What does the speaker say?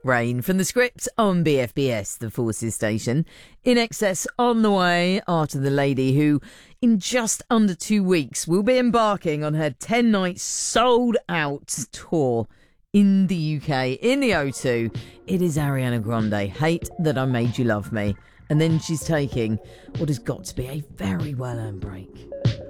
Rain from the Script on BFBS, the Forces station. In Excess on the way after the lady who, in just under 2 weeks, will be embarking on her 10-night sold-out tour in the UK, in the O2. It is Ariana Grande, Hate That I Made You Love Me. And then she's taking what has got to be a very well-earned break.